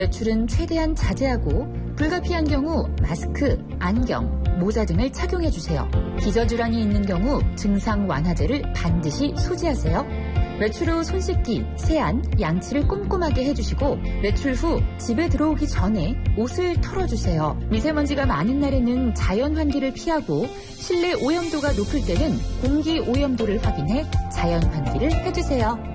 외출은 최대한 자제하고 불가피한 경우 마스크, 안경, 모자 등을 착용해주세요. 기저질환이 있는 경우 증상 완화제를 반드시 소지하세요. 외출 후 손 씻기, 세안, 양치를 꼼꼼하게 해주시고 외출 후 집에 들어오기 전에 옷을 털어주세요. 미세먼지가 많은 날에는 자연 환기를 피하고 실내 오염도가 높을 때는 공기 오염도를 확인해 자연 환기를 해주세요.